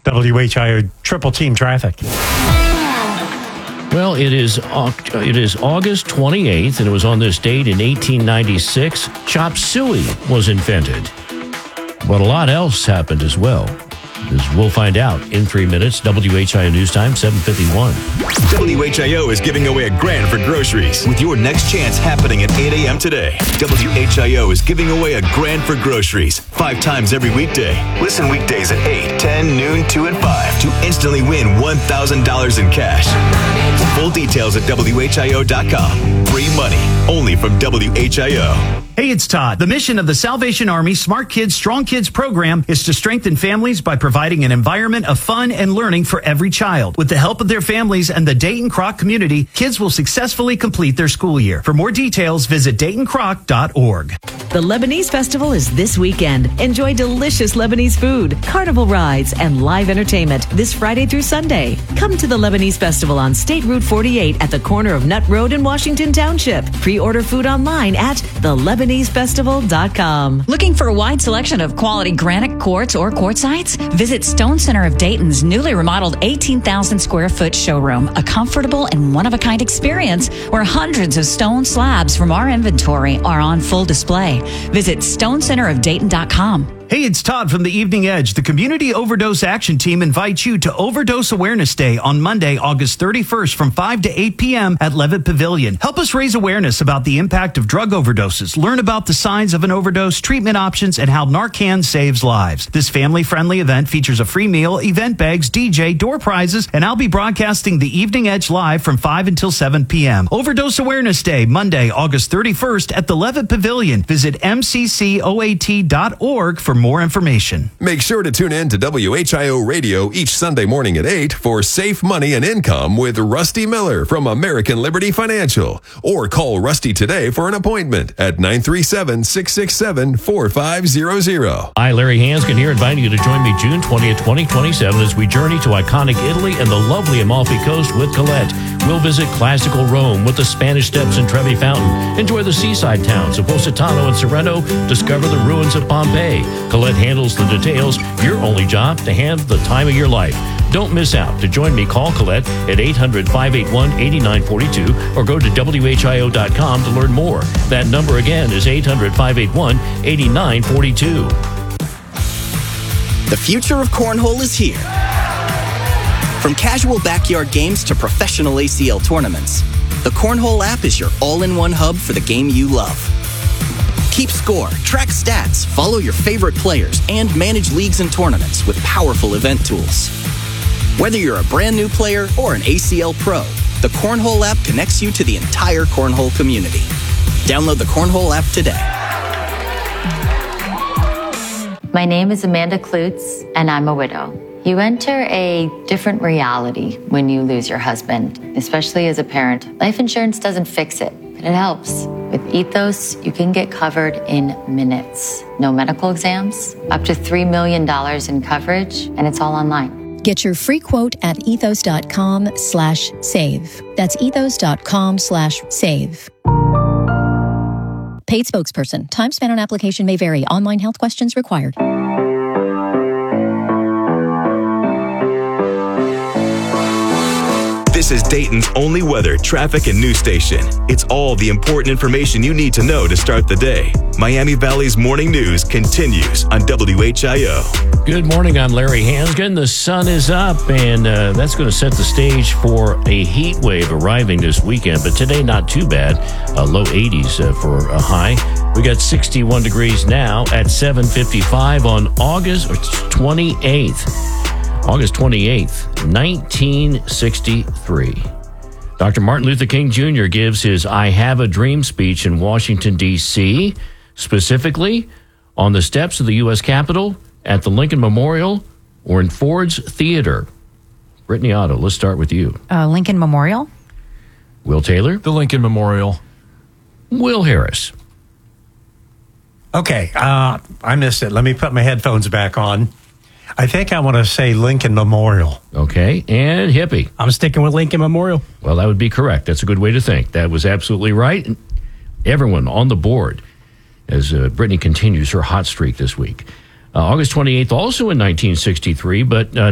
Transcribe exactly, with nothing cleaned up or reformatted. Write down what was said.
W H I O triple team traffic. Well, it is it is August twenty-eighth, and it was on this date in eighteen ninety-six, chop suey was invented. But a lot else happened as well. As we'll find out in three minutes. W H I O News Time, seven fifty-one. W H I O is giving away a grand for groceries with your next chance happening at eight a.m. today. W H I O is giving away a grand for groceries five times every weekday. Listen weekdays at eight, ten, noon, two, and five to instantly win one thousand dollars in cash. Full details at W H I O dot com. Free money only from W H I O. Hey, it's Todd. The mission of the Salvation Army Smart Kids, Strong Kids program is to strengthen families by providing an environment of fun and learning for every child. With the help of their families and the Dayton Croc community, kids will successfully complete their school year. For more details, visit Dayton Croc dot org. The Lebanese Festival is this weekend. Enjoy delicious Lebanese food, carnival rides, and live entertainment this Friday through Sunday. Come to the Lebanese Festival on State Route forty-eight at the corner of Nutt Road in Washington Township. Pre-order food online at the lebanese festival dot com. Looking for a wide selection of quality granite quartz or quartzites? Visit Stone Center of Dayton's newly remodeled eighteen thousand square foot showroom, a comfortable and one-of-a-kind experience where hundreds of stone slabs from our inventory are on full display. Visit stone center of dayton dot com. Hey, it's Todd from the Evening Edge. The Community Overdose Action Team invites you to Overdose Awareness Day on Monday, August thirty-first from five to eight p.m. at Levitt Pavilion. Help us raise awareness about the impact of drug overdoses. Learn about the signs of an overdose, treatment options, and how Narcan saves lives. This family-friendly event features a free meal, event bags, D J, door prizes, and I'll be broadcasting the Evening Edge live from five until seven p.m. Overdose Awareness Day, Monday, August thirty-first at the Levitt Pavilion. Visit m c c o a t dot org for more information. Make sure to tune in to W H I O Radio each Sunday morning at eight for Safe Money and Income with Rusty Miller from American Liberty Financial. Or call Rusty today for an appointment at nine three seven, six six seven, four five zero zero. Hi, Larry Hanskin here, inviting you to join me June twentieth, twenty twenty-seven as we journey to iconic Italy and the lovely Amalfi Coast with Colette. We'll visit classical Rome with the Spanish Steps and Trevi Fountain. Enjoy the seaside towns of Positano and Sorrento. Discover the ruins of Pompeii. Colette handles the details. Your only job to have the time of your life. Don't miss out. To join me, call Colette at eight hundred, five eight one, eight nine four two or go to W H I O dot com to learn more. That number again is eight hundred, five eight one, eight nine four two. The future of cornhole is here. From casual backyard games to professional A C L tournaments, the Cornhole app is your all-in-one hub for the game you love. Keep score, track stats, follow your favorite players, and manage leagues and tournaments with powerful event tools. Whether you're a brand new player or an A C L pro, the Cornhole app connects you to the entire Cornhole community. Download the Cornhole app today. My name is Amanda Klutz, and I'm a widow. You enter a different reality when you lose your husband, especially as a parent. Life insurance doesn't fix it, but it helps. With Ethos, you can get covered in minutes. No medical exams, up to three million dollars in coverage, and it's all online. Get your free quote at ethos dot com slash save. That's ethos dot com slash save. Paid spokesperson. Time spent on application may vary. Online health questions required. This is Dayton's only weather, traffic, and news station. It's all the important information you need to know to start the day. Miami Valley's morning news continues on W H I O. Good morning, I'm Larry Hanskin. The sun is up, and uh, that's going to set the stage for a heat wave arriving this weekend. But today, not too bad. Uh, low eighties uh, for a high. We got sixty-one degrees now at seven fifty-five on August twenty-eighth. August twenty-eighth, nineteen sixty-three. Doctor Martin Luther King Junior gives his I Have a Dream speech in Washington, D C, specifically on the steps of the U S Capitol, at the Lincoln Memorial, or in Ford's Theater. Brittany Otto, let's start with you. Uh, Lincoln Memorial. Will Taylor. The Lincoln Memorial. Will Harris. Okay, uh, I missed it. Let me put my headphones back on. I think I want to say Lincoln Memorial. Okay, and Hippie. I'm sticking with Lincoln Memorial. Well, that would be correct. That's a good way to think. That was absolutely right. Everyone on the board as uh, Brittany continues her hot streak this week. Uh, August twenty-eighth, also in nineteen sixty-three, but uh,